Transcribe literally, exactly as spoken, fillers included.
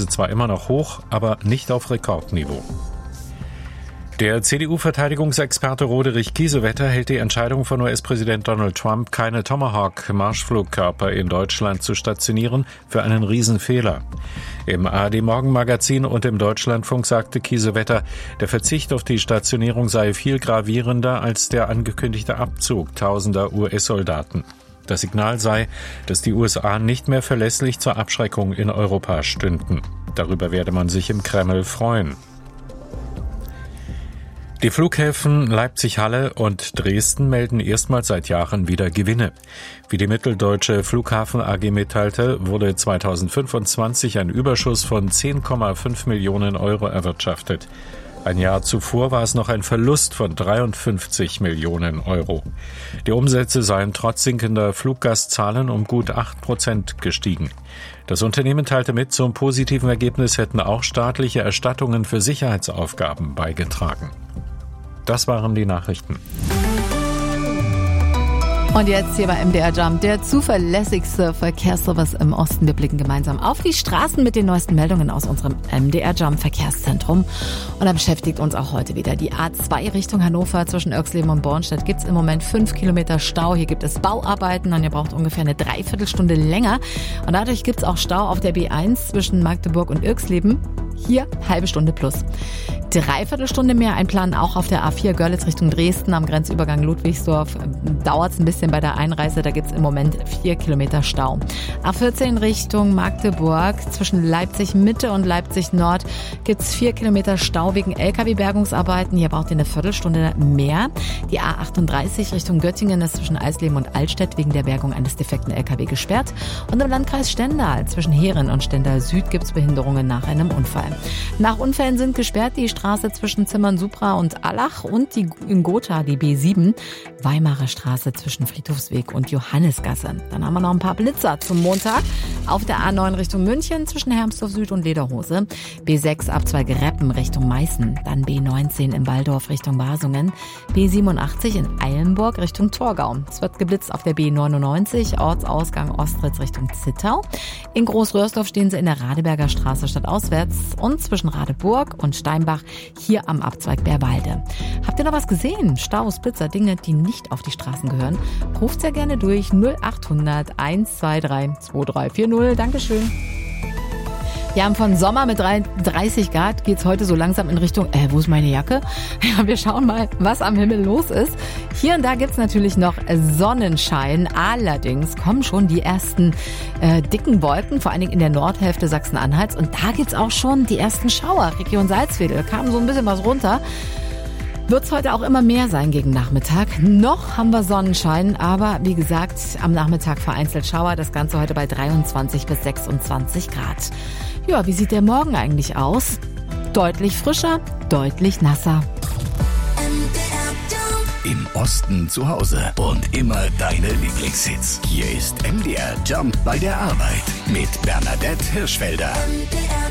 Preise zwar immer noch hoch, aber nicht auf Rekordniveau. Der C D U-Verteidigungsexperte Roderich Kiesewetter hält die Entscheidung von U S-Präsident Donald Trump, keine Tomahawk-Marschflugkörper in Deutschland zu stationieren, für einen Riesenfehler. Im A R D-Morgenmagazin und im Deutschlandfunk sagte Kiesewetter, der Verzicht auf die Stationierung sei viel gravierender als der angekündigte Abzug tausender U S-Soldaten. Das Signal sei, dass die U S A nicht mehr verlässlich zur Abschreckung in Europa stünden. Darüber werde man sich im Kreml freuen. Die Flughäfen Leipzig-Halle und Dresden melden erstmals seit Jahren wieder Gewinne. Wie die Mitteldeutsche Flughafen A G mitteilte, wurde zweitausendfünfundzwanzig ein Überschuss von zehn Komma fünf Millionen Euro erwirtschaftet. Ein Jahr zuvor war es noch ein Verlust von dreiundfünfzig Millionen Euro. Die Umsätze seien trotz sinkender Fluggastzahlen um gut acht Prozent gestiegen. Das Unternehmen teilte mit, zum positiven Ergebnis hätten auch staatliche Erstattungen für Sicherheitsaufgaben beigetragen. Das waren die Nachrichten. Und jetzt hier bei M D R Jump, der zuverlässigste Verkehrsservice im Osten. Wir blicken gemeinsam auf die Straßen mit den neuesten Meldungen aus unserem M D R Jump Verkehrszentrum. Und da beschäftigt uns auch heute wieder die A zwei Richtung Hannover. Zwischen Irxleben und Bornstedt gibt es im Moment fünf Kilometer Stau. Hier gibt es Bauarbeiten und ihr braucht ungefähr eine Dreiviertelstunde länger. Und dadurch gibt es auch Stau auf der B eins zwischen Magdeburg und Irxleben. Hier halbe Stunde plus. Dreiviertelstunde mehr einplanen auch auf der A vier Görlitz Richtung Dresden am Grenzübergang Ludwigsdorf. Dauert es ein bisschen bei der Einreise, da gibt es im Moment vier Kilometer Stau. A vierzehn Richtung Magdeburg zwischen Leipzig Mitte und Leipzig Nord gibt es vier Kilometer Stau wegen L K W-Bergungsarbeiten. Hier braucht ihr eine Viertelstunde mehr. Die A achtunddreißig Richtung Göttingen ist zwischen Eisleben und Altstedt wegen der Bergung eines defekten L K W gesperrt. Und im Landkreis Stendal zwischen Heeren und Stendal Süd gibt es Behinderungen nach einem Unfall. Nach Unfällen sind gesperrt die Straße zwischen Zimmern-Supra und Allach und die in Gotha, die B sieben, Weimarer Straße zwischen Friedhofsweg und Johannisgasse. Dann haben wir noch ein paar Blitzer zum Montag. Auf der A neun Richtung München zwischen Hermsdorf Süd und Lederhose. B sechs Abzweig Reppen Richtung Meißen. Dann B neunzehn in Waldorf Richtung Basungen. B siebenundachtzig in Eilenburg Richtung Torgau. Es wird geblitzt auf der B neunundneunzig, Ortsausgang Ostritz Richtung Zittau. In Großröhrsdorf stehen sie in der Radeberger Straße stadtauswärts und zwischen Radeburg und Steinbach hier am Abzweig Bärwalde. Habt ihr noch was gesehen? Staus, Blitzer, Dinge, die nicht auf die Straßen gehören? Ruft sehr gerne durch null achthundert eins zwei drei zwei drei vier null. Dankeschön. Wir haben von Sommer mit dreißig Grad geht's heute so langsam in Richtung, äh, wo ist meine Jacke? Ja, wir schauen mal, was am Himmel los ist. Hier und da gibt's natürlich noch Sonnenschein. Allerdings kommen schon die ersten äh, dicken Wolken, vor allen Dingen in der Nordhälfte Sachsen-Anhalts. Und da gibt's auch schon die ersten Schauer. Region Salzwedel kam so ein bisschen was runter. Wird es heute auch immer mehr sein gegen Nachmittag. Noch haben wir Sonnenschein, aber wie gesagt, am Nachmittag vereinzelt Schauer. Das Ganze heute bei dreiundzwanzig bis sechsundzwanzig Grad. Ja, wie sieht der Morgen eigentlich aus? Deutlich frischer, deutlich nasser. Im Osten zu Hause und immer deine Lieblingshits. Hier ist M D R Jump bei der Arbeit mit Bernadette Hirschfelder. M D R